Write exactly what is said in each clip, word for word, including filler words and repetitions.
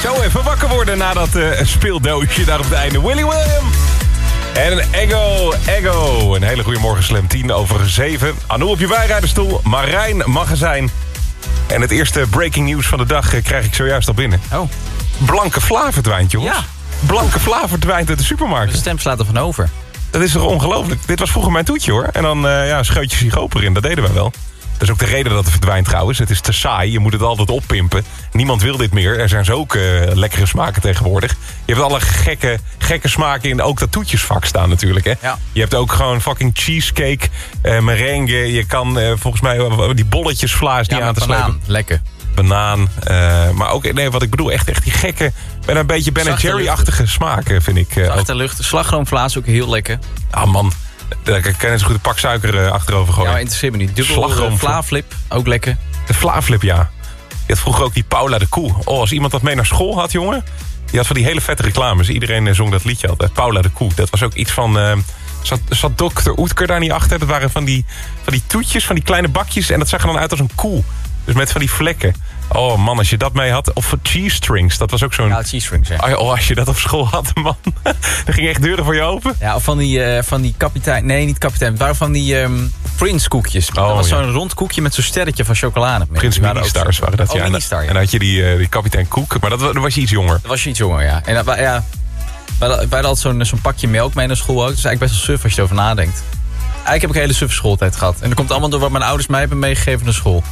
Zo even wakker worden na dat uh, speeldoosje daar op het einde. Willy William. En Ego, Ego. Een hele goede morgen, Slam. tien over zeven. Anouk op je bijrijderstoel. Marijn Magazijn. En het eerste breaking news van de dag uh, krijg ik zojuist al binnen. Oh. Blanke Vla verdwijnt, jongens. Ja. Blanke Vla verdwijnt uit de supermarkt. De stem slaat er van over. Dat is toch ongelooflijk. Dit was vroeger mijn toetje, hoor. En dan uh, ja, scheutje siroop erin. Dat deden wij wel. Dat is ook de reden dat het verdwijnt trouwens. Het is te saai. Je moet het altijd oppimpen. Niemand wil dit meer. Er zijn zo ook uh, lekkere smaken tegenwoordig. Je hebt alle gekke, gekke smaken in ook dat toetjesvak staan natuurlijk. Hè? Ja. Je hebt ook gewoon fucking cheesecake, uh, merengue. Je kan uh, volgens mij uh, die bolletjes vlaas die ja, aan te banaan. slepen. Lekker. Banaan. Uh, maar ook, nee, wat ik bedoel, echt, echt die gekke, bijna een beetje Ben en Jerry-achtige smaken vind ik. Uh, Zachte lucht. Slagroomvlaas ook heel lekker. Ah man, daar kan je net zo goed een pak suiker uh, achterover gooien. Ja, maar interesseert me niet. Dubbel uh, Vlaaflip, ook lekker. De Vlaaflip, ja. Je had vroeger ook die Paula de Koe. Oh, als iemand dat mee naar school had, jongen. Die had van die hele vette reclames. Iedereen uh, zong dat liedje altijd. Paula de Koe. Dat was ook iets van... Uh, zat, zat dokter Oetker daar niet achter? Dat waren van die, van die toetjes, van die kleine bakjes. En dat zag er dan uit als een koe. Dus met van die vlekken. Oh man, als je dat mee had. Of cheese strings, dat was ook zo'n... Ja, cheese strings, ja. Oh, als je dat op school had, man. Dan ging echt deuren voor je open. Ja, of van die, uh, van die kapitein... Nee, niet kapitein. Het waren van die um, Prince koekjes. Oh, dat was ja. zo'n rond koekje met zo'n sterretje van chocolade. Prins Mini-Stars waren dat, oh, ja. Mini-Star, ja. En dan had je die, uh, die kapitein Koek. Maar dat, dan was je iets jonger. Dat was je iets jonger, ja. En uh, ja, wij hadden altijd zo'n zo'n pakje melk mee naar school ook. Dat is eigenlijk best wel suf als je erover nadenkt. Eigenlijk heb ik een hele suffe schooltijd gehad. En dat komt allemaal door wat mijn ouders mij hebben meegegeven naar school.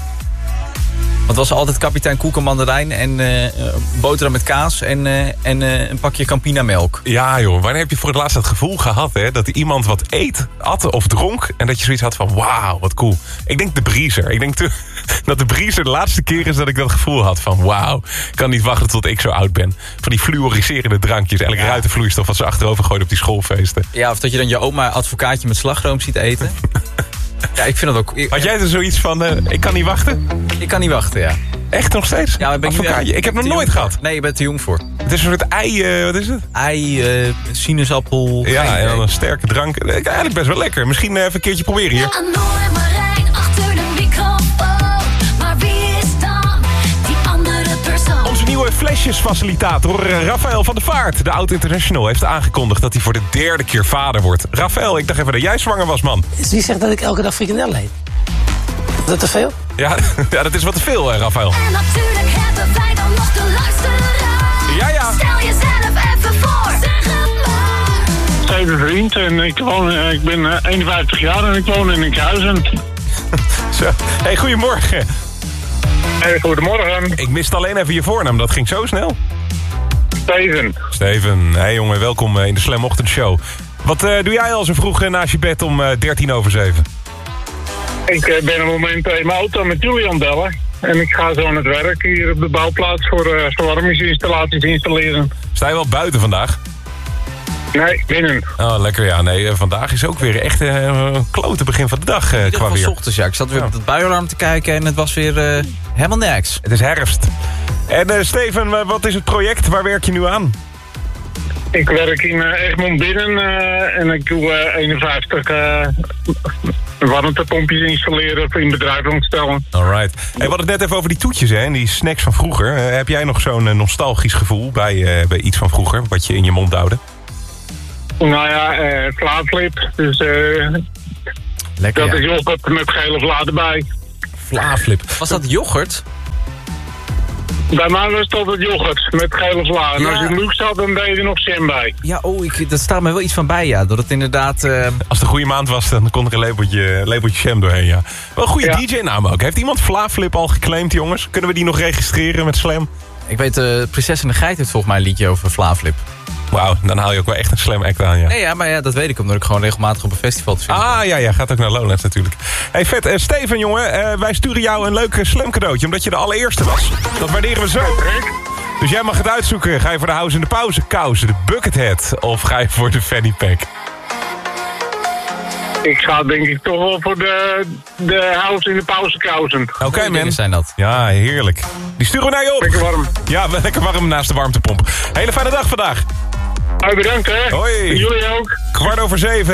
Want het was altijd kapitein Koek en mandarijn en uh, boterham met kaas en, uh, en uh, een pakje Campina melk. Ja joh, wanneer heb je voor het laatst het gevoel gehad hè, dat iemand wat eet, at of dronk en dat je zoiets had van wauw, wat cool. Ik denk de Breezer. Ik denk te, dat de Breezer de laatste keer is dat ik dat gevoel had van wauw, ik kan niet wachten tot ik zo oud ben. Van die fluoriserende drankjes, eigenlijk ja. ruitenvloeistof wat ze achterover gooien op die schoolfeesten. Ja, of dat je dan je oma advocaatje met slagroom ziet eten. Ja, ik vind dat ook... Ik, Had jij er zoiets van, uh, ik kan niet wachten? Ik kan niet wachten, ja. Echt nog steeds? Ja, ben ik, ik, ik heb nog nooit gehad. Voor. Nee, je bent te jong voor. Het is een soort ei, uh, wat is het? Ei, uh, sinaasappel. Ja, en dan een sterke drank. Eigenlijk best wel lekker. Misschien uh, even een keertje proberen hier. Anouk en Marijn achter de microfoon. Maar wie is dan die andere persoon? Onze nieuwe flesjesfacilitator Rafael van der Vaart, de oud-international, heeft aangekondigd dat hij voor de derde keer vader wordt. Rafael, ik dacht even dat jij zwanger was, man. Wie zegt dat ik elke dag frikandel eet? Is dat te veel? Ja, ja, dat is wat te veel, hè, Rafael. En natuurlijk hebben wij dan nog de luisteraar. Ja, ja. Stel jezelf even voor. Zeg het maar. Steven Vriend en ik, woon, ik ben eenenvijftig jaar en ik woon in Enkhuizen. Zo. Hey, goedemorgen. Hey, goedemorgen. Ik miste alleen even je voornaam, dat ging zo snel. Steven. Steven, hey jongen, welkom in de Slam Ochtendshow. Wat uh, doe jij al zo vroeg naast je bed om uh, dertien over zeven? Ik uh, ben op het moment in mijn auto met Julie aan het bellen. En ik ga zo aan het werk hier op de bouwplaats voor uh, verwarmingsinstallaties installeren. Sta je wel buiten vandaag? Nee, binnen. Oh, lekker ja. Nee, uh, vandaag is ook weer echt uh, een klote begin van de dag uh, qua weer. Ochtends, ja. Ik zat weer ja. op het buienalarm te kijken en het was weer uh, helemaal niks. Het is herfst. En uh, Steven, uh, wat is het project? Waar werk je nu aan? Ik werk in uh, Egmond binnen uh, en ik doe uh, eenenvijftig uh, warmtepompjes installeren of in bedrijf ontstellen. Alright. Hey, we hadden het net even over die toetjes hè, en die snacks van vroeger. Uh, heb jij nog zo'n uh, nostalgisch gevoel bij, uh, bij iets van vroeger, wat je in je mond houden? Nou ja, uh, Vlaaflip. Dus uh, lekker, dat ja. is yoghurt met gele vla erbij. Vlaaflip. Was dat yoghurt? Bij mij was het altijd yoghurt met gele vla. En Ja. als je luxe zat, dan deed je er nog jam bij. Ja, oh, ik, dat staat me wel iets van bij, ja. Dat het inderdaad... Uh... Als het een goede maand was, dan kon er een lepeltje, lepeltje jam doorheen, ja. Wel een goede Ja. D J-naam ook. Heeft iemand Vlaaflip al geclaimd, jongens? Kunnen we die nog registreren met Slam? Ik weet, uh, Prinses en de Geit heeft volgens mij een liedje over Vlaaflip. Wauw, dan haal je ook wel echt een Slam act aan, ja. Nee, ja, maar ja, dat weet ik omdat ik gewoon regelmatig op een festival te vinden. Ah, ja, ja, gaat ook naar Lowlands natuurlijk. Hey, vet. Uh, Steven, jongen, uh, wij sturen jou een leuk Slam cadeautje, omdat je de allereerste was. Dat waarderen we zo. Dus jij mag het uitzoeken. Ga je voor de House in de Pauze kousen, de Buckethead, of ga je voor de Fanny Pack? Ik ga denk ik toch wel voor de, de house in de pauze kousen. Oké, okay, man. Zijn dat. Ja, heerlijk. Die sturen we naar je op. Lekker warm. Ja, lekker warm naast de warmtepomp. Hele fijne dag vandaag. Hoi, bedankt hè. Hoi. En jullie ook. Kwart over zeven.